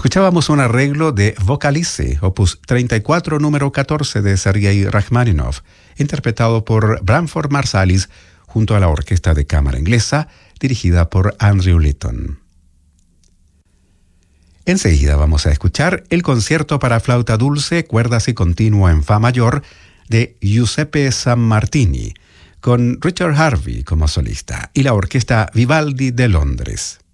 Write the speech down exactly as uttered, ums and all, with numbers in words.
Escuchábamos un arreglo de Vocalice, opus treinta y cuatro, número catorce de Sergei Rachmaninoff, interpretado por Branford Marsalis junto a la Orquesta de Cámara Inglesa, dirigida por Andrew Litton. Enseguida vamos a escuchar el concierto para flauta dulce, cuerdas y continuo en fa mayor de Giuseppe Sammartini, con Richard Harvey como solista y la Orquesta Vivaldi de Londres.